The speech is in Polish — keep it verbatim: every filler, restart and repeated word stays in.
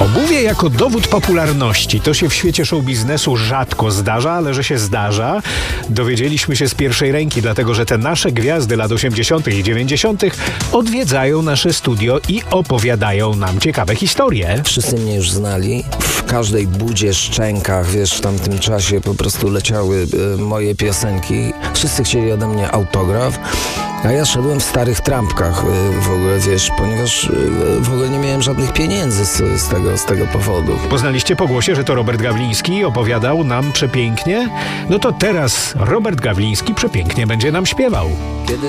Obuwie jako dowód popularności. To się w świecie show biznesu rzadko zdarza, ale że się zdarza, dowiedzieliśmy się z pierwszej ręki, dlatego że te nasze gwiazdy lat osiemdziesiątych i dziewięćdziesiątych odwiedzają nasze studio i opowiadają nam ciekawe historie. Wszyscy mnie już znali. W każdej budzie, szczękach, wiesz, w tamtym czasie po prostu leciały e, moje piosenki. Wszyscy chcieli ode mnie autograf. A ja szedłem w starych trampkach w ogóle, wiesz, ponieważ w ogóle nie miałem żadnych pieniędzy z, z, tego, z tego powodu. Poznaliście po głosie, że to Robert Gawliński opowiadał nam przepięknie? No to teraz Robert Gawliński przepięknie będzie nam śpiewał. Kiedy